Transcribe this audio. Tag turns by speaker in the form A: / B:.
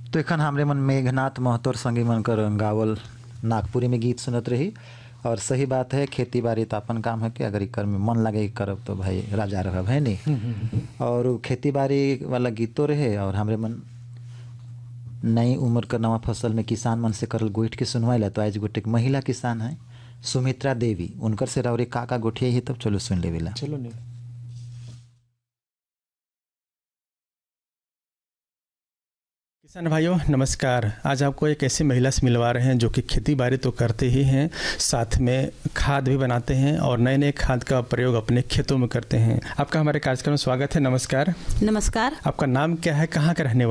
A: तो एखन हमरे मन मेघनाथ महतोर संगी मन कर गावल नागपुरी में गीत सुनत रही। और सही बात है, खेती बाड़ी तो अपन काम है कि अगर इकर में मन लगे करब तो भाई राजा रहब है नहीं। और खेती बाड़ी वाला गीतों रहे और हमरे मन नई उम्र का नवा फसल में किसान मन से करल गोइठ के सुनवाइला। तो आज गोटे महिला किसान है सुमित्रा देवी, उनकर से रावरे का गोठिया ही, तब चलो सुन लेवेला।
B: चलो नहीं। किसान भाइयों नमस्कार। आज आपको एक ऐसी महिला से मिलवा रहे हैं जो कि खेती बाड़ी तो करते ही हैं, साथ में खाद भी बनाते हैं और नए नए खाद का प्रयोग अपने खेतों में करते हैं। आपका हमारे कार्यक्रम में स्वागत है। नमस्कार।
C: नमस्कार।
B: आपका नाम क्या है, कहाँ का रहने